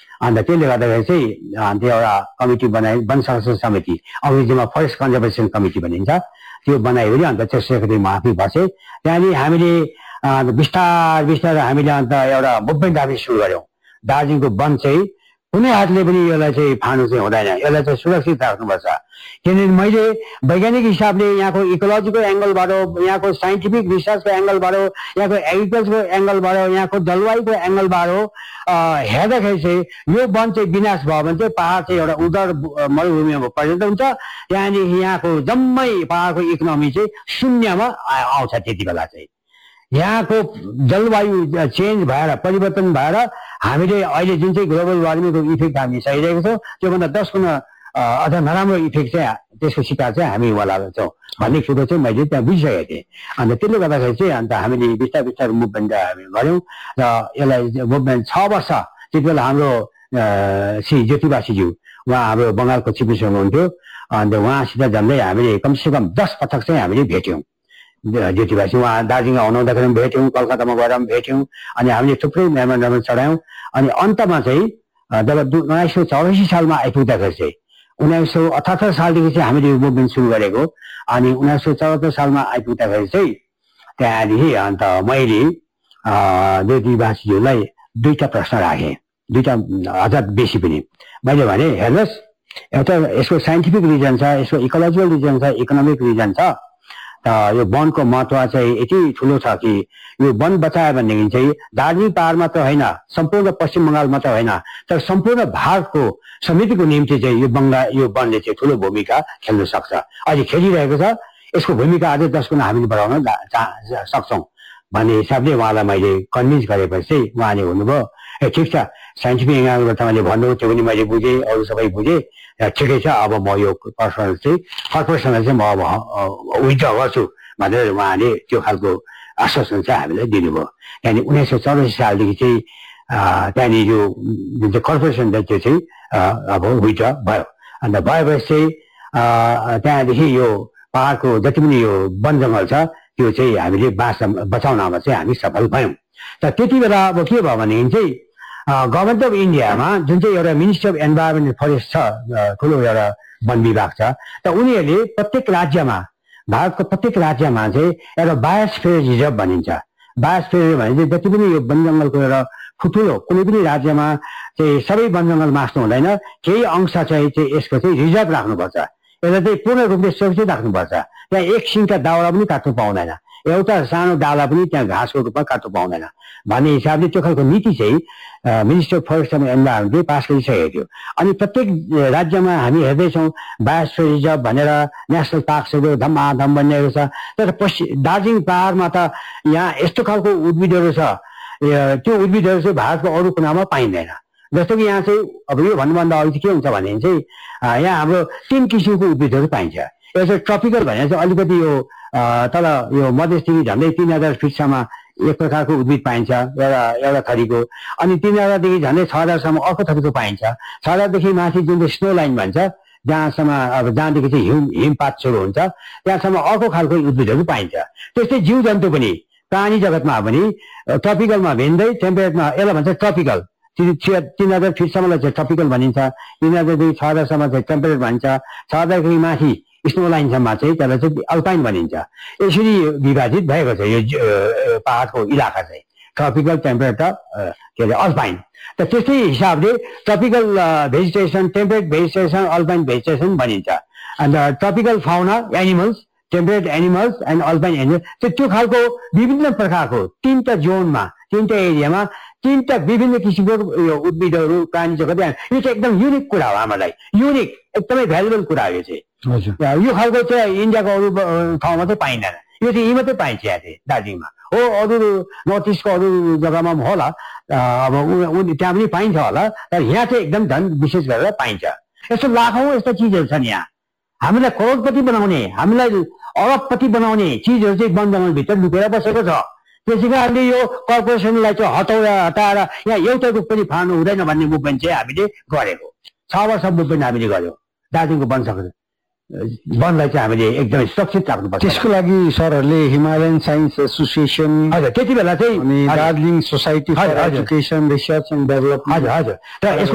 अन्त त्यसले गर्दाखेरि चाहिँ त्यो एउटा कमिटी बनाए, वन संरक्षण समिति, अङ्ग्रेजीमा फरेस्ट कन्जर्भेसन कमिटी भनिन्छ, त्यो बनायो भने अन्त त्यो सेक्रेटरी म आफै बसेँ। त्यहाँदेखि हामीले बिस्तारै हामीले अन्त एउटा मुभमेन्ट हामी सुरु गऱ्यौँ। दार्जिलिङको वन चाहिँ कुनै हातले पनि यसलाई चाहिँ फाँड्नु चाहिँ हुँदैन, यसलाई चाहिँ सुरक्षित राख्नुपर्छ। किनभने मैले वैज्ञानिक हिसाबले यहाँको इकोलोजिकल एङ्गलबाट, यहाँको साइन्टिफिक रिसर्चको एङ्गलबाट, यहाँको एग्रिकल्चरको एङ्गलबाट, यहाँको जलवायुको एङ्गलबाट हेर्दाखेरि चाहिँ यो वन चाहिँ विनाश भयो भने चाहिँ पहाड चाहिँ एउटा उदार मरुभूमिमा परिणत हुन्छ। त्यहाँदेखि यहाँको जम्मै पहाडको इकोनोमी चाहिँ शून्यमा आउँछ। त्यति बेला चाहिँ यहाँको जलवायु चेन्ज भएर, परिवर्तन भएर हामीले अहिले जुन चाहिँ ग्लोबल वार्मिङको इफेक्ट हामी सहिरहेको छौँ, त्योभन्दा 10 गुणा अझ नराम्रो इफेक्ट चाहिँ त्यसको शिकार चाहिँ हामी होला छौँ भन्ने कुरो चाहिँ मैले त्यहाँ बुझिसकेको थिएँ। अन्त त्यसले गर्दाखेरि चाहिँ अन्त हामीले बिस्तारै बिस्तारै मुभमेन्ट हामी गऱ्यौँ र यसलाई मुभमेन्ट 6 वर्ष त्यति बेला हाम्रो श्री ज्योतिबासीज्यू, उहाँ हाम्रो बङ्गालको चिफ मिनिस्टर हुनुहुन्थ्यो। अन्त उहाँसित झन्डै हामीले कमसेकम 10 पटक चाहिँ हामीले भेट्यौँ ज्योतिबासी। उहाँ दार्जिलिङ आउनुहुँदाखेरि पनि भेट्यौँ, कलकत्तामा गएर पनि भेट्यौँ, अनि हामीले थुप्रै मेमोरेन्डम चढायौँ। अनि अन्तमा चाहिँ जब 1984 सालमा आइपुग्दाखेरि चाहिँ 1978 सालदेखि चाहिँ हामीले यो मुभमेन्ट सुरु गरेको। अनि 1974 सालमा आइपुग्दाखेरि चाहिँ त्यहाँदेखि अन्त मैले ज्योतिबासीज्यूलाई 2टा प्रश्न राखेँ, 2टा अझ बेसी पनि। मैले भने हेर्नुहोस्, एउटा यसको साइन्टिफिक रिजन छ, यसको इकोलोजिकल रिजन छ, इकोनोमिक रिजन छ। यो वनको महत्व चाहिँ यति ठुलो छ कि यो वन बचायो भनेदेखि चाहिँ दार्जिलिङ पहाड मात्र होइन, सम्पूर्ण पश्चिम बङ्गाल मात्र होइन, तर सम्पूर्ण भारतको समृद्धिको निम्ति चाहिँ यो वनले चाहिँ ठुलो भूमिका खेल्न सक्छ, अहिले खेलिरहेको छ। यसको भूमिका अझै 10 गुणा हामीले बढाउन सक्छौँ भन्ने हिसाबले उहाँलाई मैले कन्भिन्स गरेपछि चाहिँ उहाँले भन्नुभयो, ए ठिक छ, साइन्टिफिक एङ्गलबाट तपाईँले भन्नुभयो, त्यो पनि मैले बुझेँ, अरू सबै बुझेँ, ठिकै छ, अब म यो कर्पोरेसनलाई चाहिँ म अब विथड्र गर्छु भनेर उहाँले त्यो खालको आश्वासन चाहिँ हामीलाई दिनुभयो। त्यहाँदेखि 1984 सालदेखि चाहिँ त्यहाँनिर यो जुन चाहिँ कर्पोरेसन त्यो चाहिँ अब विथड्र भयो। अन्त भएपछि चाहिँ त्यहाँदेखि यो पहाडको जति पनि यो वन जङ्गल छ त्यो चाहिँ हामीले बचाउनमा चाहिँ हामी सफल भयौँ। तर त्यति बेला अब के भयो भनेदेखि चाहिँ गभर्मेन्ट अफ इन्डियामा जुन चाहिँ एउटा ministry of environment and forest छ, ठुलो एउटा वन विभाग छ, त उनीहरूले प्रत्येक राज्यमा, भारतको प्रत्येक राज्यमा चाहिँ एउटा बायोस्फियर रिजर्भ भनिन्छ। बायोस्फियर भने चाहिँ जति पनि यो वन जङ्गलको एउटा ठुलो कुनै पनि राज्यमा चाहिँ सबै वन जङ्गल मास्नु हुँदैन, केही अंश चाहिँ यसको चाहिँ रिजर्भ राख्नुपर्छ, यसलाई चाहिँ पूर्ण रूपले सुरक्षित राख्नुपर्छ। त्यहाँ एक सिङका दाउरा पनि काट्नु पाउँदैन, एउटा सानो डाला पनि त्यहाँ घाँसको रूपमा काट्नु पाउँदैन भन्ने हिसाबले त्यो खालको नीति चाहिँ ministry of forest and एन्भाइरोमेन्टले pass गरिसकेको थियो। अनि प्रत्येक राज्यमा हामी हेर्दैछौँ बायोस्फियर रिजर्भ भनेर नेसनल पार्क्सहरू धमाधम बनिएको छ। तर दार्जिलिङ पहाडमा त यहाँ यस्तो खालको उद्भिदहरू छ, त्यो उद्भिदहरू चाहिँ भारतको अरू कुनामा पाइँदैन। जस्तो कि यहाँ चाहिँ अब यो भन्नुभन्दा अघि के हुन्छ भने चाहिँ यहाँ हाम्रो 3 किसिमको उद्भिदहरू पाइन्छ। यो चाहिँ ट्रपिकल भनेर चाहिँ अलिकति यो तल यो मधेसदेखि झन्डै 3000 फिटसम्म एक प्रकारको उद्भिद पाइन्छ, एउटा थरीको। अनि 3000देखि झन्डै 6000सम्म अर्को थरीको पाइन्छ। 6000देखि माथि जुन चाहिँ स्नो लाइन भन्छ, जहाँसम्म अब जहाँदेखि चाहिँ हिमपात सुरु हुन्छ, त्यहाँसम्म अर्को खालको उद्भिदहरू पाइन्छ। त्यस्तै जीव जन्तु पनि प्राणी जगतमा पनि ट्रपिकलमा भिन्दै, टेम्परेटमा यसलाई भन्छ ट्रपिकल। 3000 फिटसम्मलाई चाहिँ ट्रपिकल भनिन्छ, 3000देखि 6000सम्म चाहिँ टेम्परेट भनिन्छ, 6000देखि माथि स्नो लाइनसम्म चाहिँ त्यसलाई चाहिँ अल्पाइन भनिन्छ। यसरी विभाजित भएको छ यो पहाडको इलाका चाहिँ, ट्रपिकल, टेम्परेट र के अरे अल्पाइन। त त्यस्तै हिसाबले tropical vegetation, temperate vegetation, alpine vegetation भनिन्छ। अन्त tropical fauna animals, temperate animals and alpine animals, त्यो खालको विभिन्न प्रकारको 3टा जोनमा, 3टा एरियामा 3टा विभिन्न किसिमको यो उद्भिदहरू, प्राणी जगत, यो चाहिँ एकदम युनिक कुरा हो हाम्रो लागि, युनिक एकदमै भ्यालुबल कुरा हो। यो चाहिँ यो खालको चाहिँ इन्डियाको अरू ठाउँमा चाहिँ पाइँदैन, यो चाहिँ यहीँ मात्रै पाइन्छ यहाँ चाहिँ दार्जिलिङमा हो। अरू नर्थ इस्टको अरू जग्गामा पनि होला, अब त्यहाँ पनि पाइन्छ होला, तर यहाँ चाहिँ एकदम झन् विशेष गरेर पाइन्छ। यस्तो लाखौँ यस्तो चिजहरू छन् यहाँ। हामीलाई करोडपति बनाउने, हामीलाई अरबपति बनाउने चिजहरू चाहिँ वन जङ्गलभित्र लुकेर बसेको छ। त्यसै कारणले यो कर्पोरेसनलाई चाहिँ हटाएर यहाँ एउटा रुख पनि फाल्नु हुँदैन भन्ने मुभमेन्ट चाहिँ हामीले गरेको। 6 वर्ष मुभमेन्ट हामीले गर्यौँ दार्जिलिङको वनलाई चाहिँ हामीले एकदमै सुरक्षित राख्नुपर्छ। त्यसको लागि सरहरूले हिमालयन साइन्स एसोसिएसन, हजुर, त्यति बेला चाहिँ Darjeeling society for education research and development, हजुर,